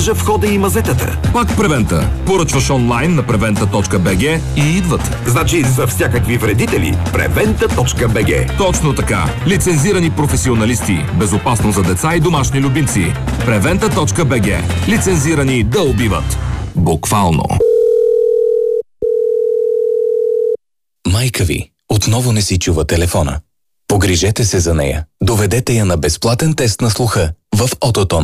входа и мазетата. Пак Превента. Поръчваш онлайн на preventa.bg и идват. Значи за всякакви вредители preventa.bg. Точно така. Лицензирани професионалисти. Безопасно за деца и домашни любимци. Preventa.bg. Лицензирани да убиват. Буквално. Майка ви отново не си чува телефона. Погрижете се за нея. Доведете я на безплатен тест на слуха в Ототон.